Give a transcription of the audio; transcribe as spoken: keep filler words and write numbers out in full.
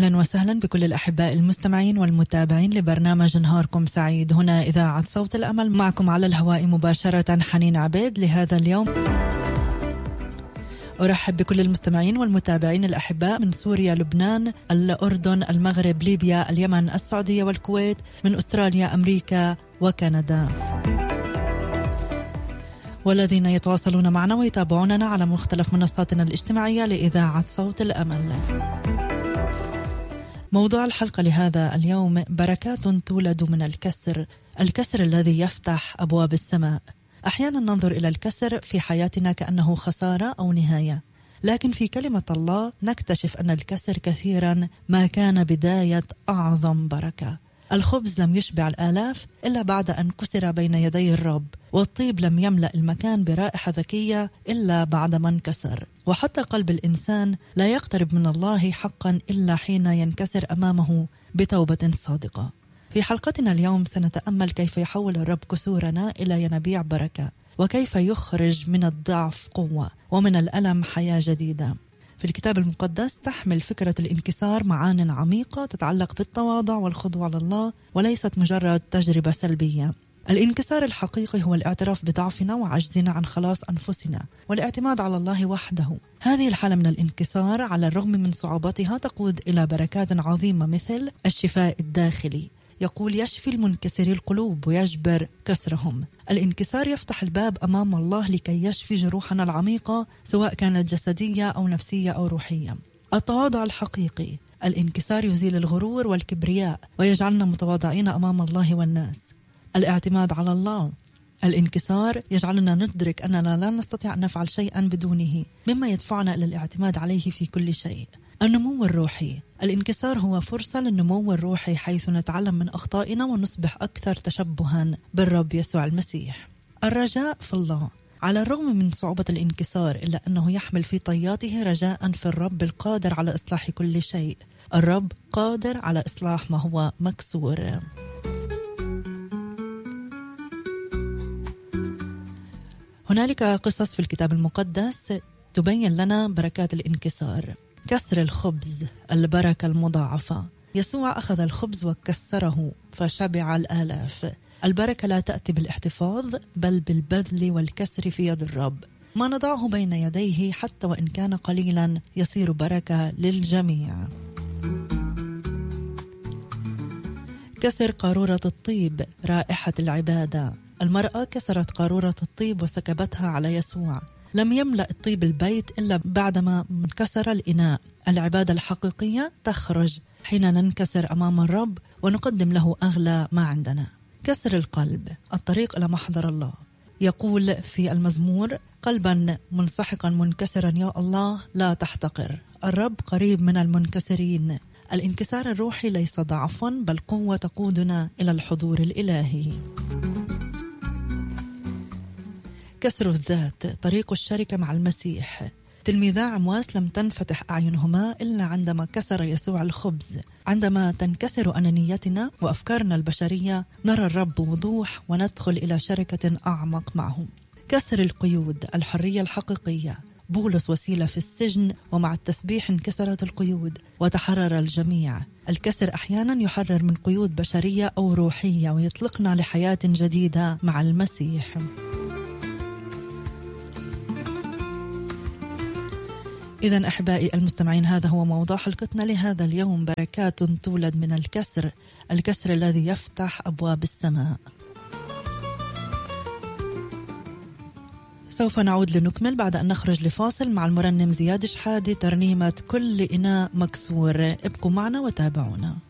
أهلا وسهلا بكل الأحباء المستمعين والمتابعين لبرنامج نهاركم سعيد. هنا إذاعة صوت الأمل، معكم على الهواء مباشرة حنين عبيد لهذا اليوم. أرحب بكل المستمعين والمتابعين الأحباء من سوريا، لبنان، الأردن، المغرب، ليبيا، اليمن، السعودية والكويت، من أستراليا، أمريكا وكندا، والذين يتواصلون معنا ويتابعوننا على مختلف منصاتنا الاجتماعية لإذاعة صوت الأمل. موضوع الحلقة لهذا اليوم: بركات تولد من الكسر، الكسر الذي يفتح أبواب السماء. أحيانا ننظر إلى الكسر في حياتنا كأنه خسارة أو نهاية، لكن في كلمة الله نكتشف أن الكسر كثيرا ما كان بداية أعظم بركة. الخبز لم يشبع الآلاف إلا بعد أن كسر بين يدي الرب، والطيب لم يملأ المكان برائحة ذكية إلا بعد ما انكسر. وحتى قلب الإنسان لا يقترب من الله حقا إلا حين ينكسر أمامه بتوبة صادقة. في حلقتنا اليوم سنتأمل كيف يحول الرب كسورنا إلى ينابيع بركة، وكيف يخرج من الضعف قوة ومن الألم حياة جديدة. في الكتاب المقدس تحمل فكرة الانكسار معان عميقة تتعلق بالتواضع والخضوع لله، وليست مجرد تجربة سلبية. الانكسار الحقيقي هو الاعتراف بضعفنا وعجزنا عن خلاص أنفسنا والاعتماد على الله وحده. هذه الحالة من الانكسار على الرغم من صعوبتها تقود إلى بركات عظيمة مثل الشفاء الداخلي. يقول: يشفي المنكسري القلوب ويجبر كسرهم. الانكسار يفتح الباب أمام الله لكي يشفي جروحنا العميقة، سواء كانت جسدية أو نفسية أو روحية. التواضع الحقيقي: الانكسار يزيل الغرور والكبرياء ويجعلنا متواضعين أمام الله والناس. الاعتماد على الله: الانكسار يجعلنا ندرك أننا لا نستطيع أن نفعل شيئا بدونه، مما يدفعنا إلى الاعتماد عليه في كل شيء. النمو الروحي: الانكسار هو فرصة للنمو الروحي، حيث نتعلم من أخطائنا ونصبح أكثر تشبها بالرب يسوع المسيح. الرجاء في الله: على الرغم من صعوبة الانكسار إلا أنه يحمل في طياته رجاء في الرب القادر على إصلاح كل شيء. الرب قادر على إصلاح ما هو مكسور. هنالك قصص في الكتاب المقدس تبين لنا بركات الانكسار. كسر الخبز، البركة المضاعفة. يسوع أخذ الخبز وكسره فشبع الآلاف. البركة لا تأتي بالاحتفاظ بل بالبذل والكسر في يد الرب. ما نضعه بين يديه حتى وإن كان قليلا يصير بركة للجميع. كسر قارورة الطيب، رائحة العبادة. المرأة كسرت قارورة الطيب وسكبتها على يسوع. لم يملأ الطيب البيت إلا بعدما انكسر الإناء. العبادة الحقيقية تخرج حين ننكسر أمام الرب ونقدم له أغلى ما عندنا. كسر القلب، الطريق إلى محضر الله. يقول في المزمور: قلبا منسحقا منكسرا يا الله لا تحتقر. الرب قريب من المنكسرين. الانكسار الروحي ليس ضعفا بل قوة تقودنا إلى الحضور الإلهي. كسر الذات، طريق الشركة مع المسيح. تلميذا عمواس لم تنفتح أعينهما إلا عندما كسر يسوع الخبز. عندما تنكسر أنانيتنا وأفكارنا البشرية نرى الرب بوضوح وندخل إلى شركة أعمق معه. كسر القيود، الحرية الحقيقية. بولس وسيلة في السجن ومع التسبيح انكسرت القيود وتحرر الجميع. الكسر أحيانا يحرر من قيود بشرية أو روحية ويطلقنا لحياة جديدة مع المسيح. إذن أحبائي المستمعين، هذا هو موضوع حلقتنا لهذا اليوم: بركات تولد من الكسر، الكسر الذي يفتح أبواب السماء. سوف نعود لنكمل بعد أن نخرج لفاصل مع المرنم زياد شحادي، ترنيمة كل إناء مكسور. ابقوا معنا وتابعونا.